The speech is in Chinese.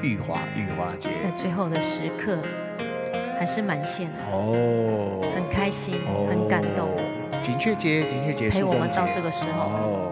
玉华节在最后的时刻还是满线的哦， 很开心，很感动。 锦雀节陪我们到这个时候。